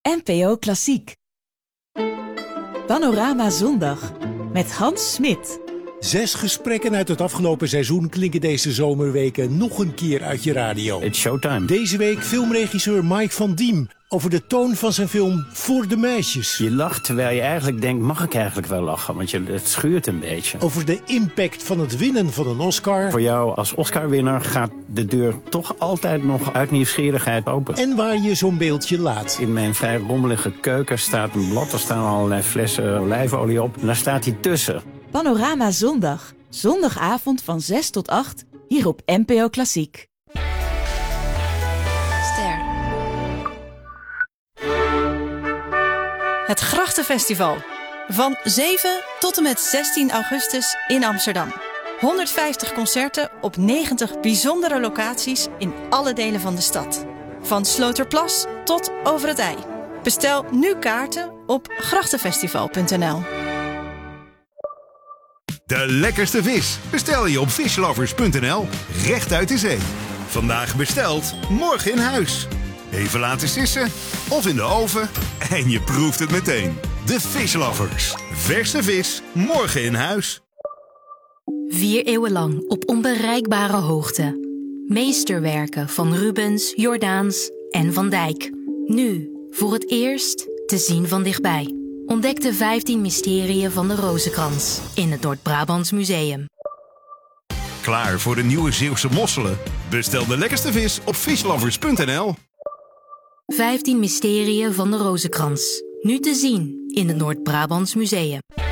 NPO Klassiek. Panorama Zondag met Hans Smit. 6 gesprekken uit het afgelopen seizoen klinken deze zomerweken nog een keer uit je radio. It's showtime. Deze week filmregisseur Mike van Diem over de toon van zijn film Voor de Meisjes. Je lacht terwijl je eigenlijk denkt, mag ik eigenlijk wel lachen? Want het schuurt een beetje. Over de impact van het winnen van een Oscar. Voor jou als Oscar-winnaar gaat de deur toch altijd nog uit nieuwsgierigheid open. En waar je zo'n beeldje laat. In mijn vrij rommelige keuken staat een blad, er staan allerlei flessen olijfolie op. En daar staat hij tussen. Panorama Zondag. Zondagavond van 6 tot 8, hier op NPO Klassiek. Ster. Het Grachtenfestival. Van 7 tot en met 16 augustus in Amsterdam. 150 concerten op 90 bijzondere locaties in alle delen van de stad. Van Sloterplas tot Over het IJ. Bestel nu kaarten op grachtenfestival.nl. De lekkerste vis bestel je op fishlovers.nl, recht uit de zee. Vandaag besteld, morgen in huis. Even laten sissen of in de oven en je proeft het meteen. De Fishlovers. Verse vis, morgen in huis. 4 eeuwen lang op onbereikbare hoogte. Meesterwerken van Rubens, Jordaens en Van Dijk. Nu, voor het eerst, te zien van dichtbij. Ontdek de 15 mysterieën van de Rozenkrans in het Noord-Brabants Museum. Klaar voor de nieuwe Zeeuwse mosselen? Bestel de lekkerste vis op fishlovers.nl. 15 mysterieën van de Rozenkrans. Nu te zien in het Noord-Brabants Museum.